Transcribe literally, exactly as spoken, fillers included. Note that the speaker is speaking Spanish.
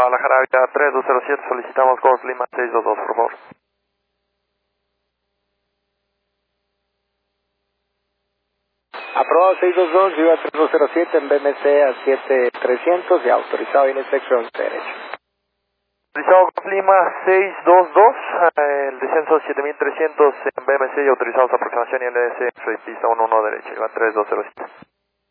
Guadalajara, Vía tres dos cero siete, solicitamos Golf Lima seis dos dos, por favor. Aprobado seis dos dos, Viva tres dos cero siete en B M C a siete trescientos y autorizado en inspección de derecho. Autorizado Golf Lima seis dos dos, eh, el descenso siete mil trescientos en B M C y autorizados aproximación y L S, pista uno uno derecho, Viva tres dos cero siete.